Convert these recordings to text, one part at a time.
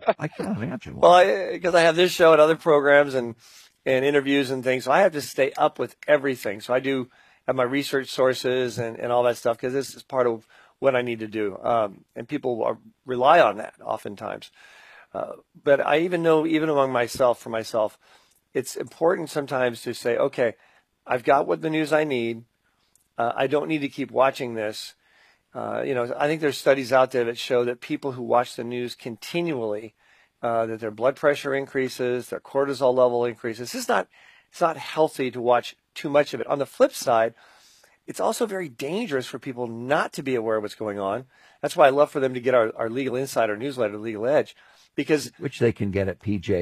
I can't imagine why. Well, because I have this show and other programs and interviews and things, so I have to stay up with everything. So I do have my research sources and all that stuff because this is part of what I need to do. And people rely on that oftentimes. But I even know, even among myself, for myself, it's important sometimes to say, okay, I've got what the news I need. I don't need to keep watching this. I think there's studies out there that show that people who watch the news continually, that their blood pressure increases, their cortisol level increases. It's not healthy to watch too much of it. On the flip side, it's also very dangerous for people not to be aware of what's going on. That's why I love for them to get our Legal Insider newsletter, Legal Edge, because which they can get at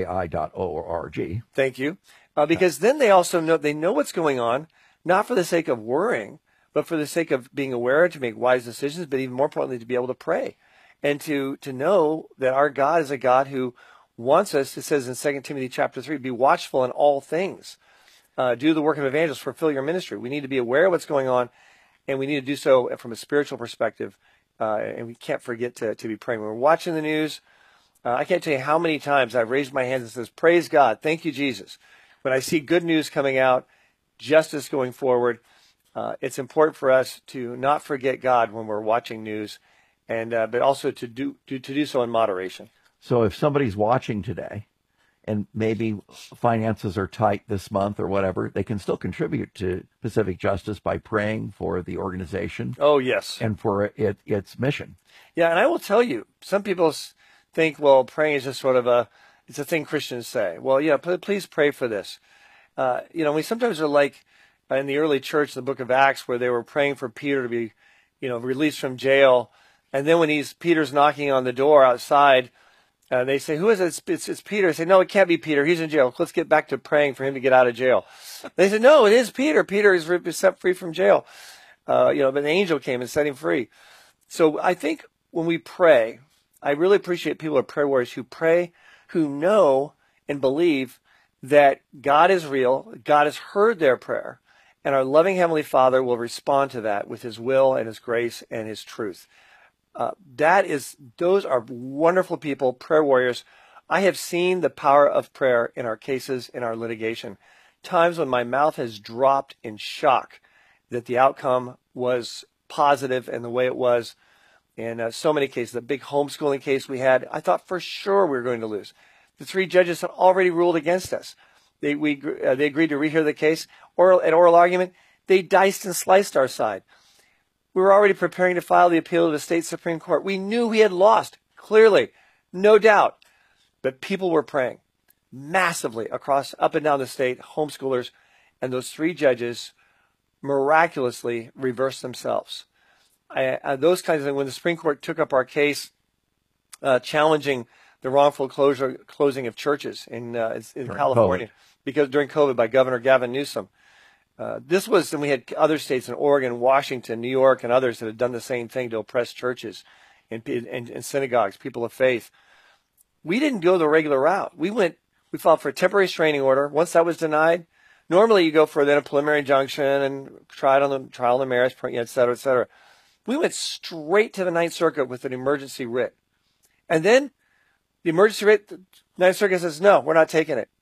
pji.org. Thank you. Because then they also know what's going on, not for the sake of worrying, but for the sake of being aware to make wise decisions, but even more importantly, to be able to pray and to know that our God is a God who wants us, it says in 2 Timothy chapter 3, be watchful in all things. Do the work of evangelists, fulfill your ministry. We need to be aware of what's going on, and we need to do so from a spiritual perspective, and we can't forget to be praying. When we're watching the news, I can't tell you how many times I've raised my hands and says, praise God, thank you, Jesus. When I see good news coming out, justice going forward, it's important for us to not forget God when we're watching news, and but also to do so in moderation. So if somebody's watching today and maybe finances are tight this month or whatever, they can still contribute to Pacific Justice by praying for the organization. Oh, yes. And for its mission. Yeah, and I will tell you, some people think, well, praying is just sort of it's a thing Christians say. Well, yeah, please pray for this. We sometimes are like in the early church, the book of Acts, where they were praying for Peter to be, released from jail. And then when Peter's knocking on the door outside, they say, who is it? It's Peter. They say, no, it can't be Peter. He's in jail. Let's get back to praying for him to get out of jail. They said, no, it is Peter. Peter is set free from jail. But an angel came and set him free. So I think when we pray, I really appreciate people who are prayer warriors who pray, who know and believe that God is real, God has heard their prayer, and our loving Heavenly Father will respond to that with His will and His grace and His truth. Those are wonderful people, prayer warriors. I have seen the power of prayer in our cases, in our litigation. Times when my mouth has dropped in shock that the outcome was positive and the way it was. In so many cases, the big homeschooling case we had, I thought for sure we were going to lose. The 3 judges had already ruled against us. They agreed to rehear the case. At oral argument, they diced and sliced our side. We were already preparing to file the appeal to the state Supreme Court. We knew we had lost, clearly, no doubt. But people were praying massively up and down the state, homeschoolers, and those 3 judges miraculously reversed themselves. Those kinds of things, when the Supreme Court took up our case challenging the wrongful closing of churches in California, because during COVID by Governor Gavin Newsom. And we had other states in Oregon, Washington, New York, and others that had done the same thing to oppress churches and synagogues, people of faith. We didn't go the regular route. We filed for a temporary restraining order. Once that was denied, normally you go for then a preliminary injunction and trial on the merits, et cetera, et cetera. We went straight to the Ninth Circuit with an emergency writ. And then the emergency writ, the Ninth Circuit says, no, we're not taking it.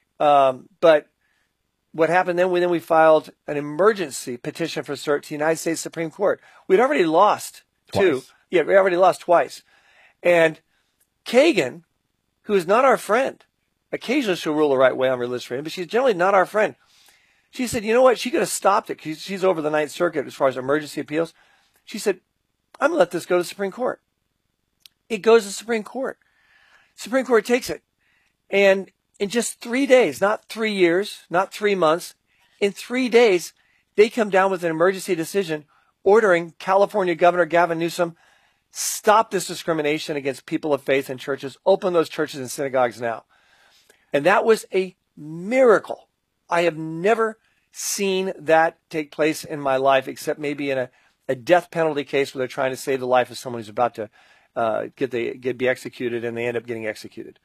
But what happened then, we filed an emergency petition for cert to the United States Supreme Court. We'd already lost twice. Yeah, we already lost twice. And Kagan, who is not our friend, occasionally she'll rule the right way on religious freedom, but she's generally not our friend. She said, you know what, she could have stopped it because she's over the Ninth Circuit as far as emergency appeals. She said, I'm going to let this go to the Supreme Court. It goes to the Supreme Court. Supreme Court takes it. And in just 3 days, not 3 years, not 3 months, in 3 days, they come down with an emergency decision ordering California Governor Gavin Newsom, stop this discrimination against people of faith and churches, open those churches and synagogues now. And that was a miracle. I have never seen that take place in my life, except maybe in a death penalty case where they're trying to save the life of someone who's about to be executed, and they end up getting executed.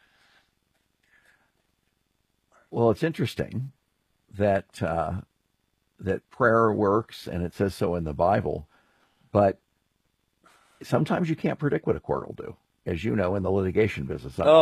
Well, it's interesting that that prayer works, and it says so in the Bible, but sometimes you can't predict what a court will do, as you know, in the litigation business.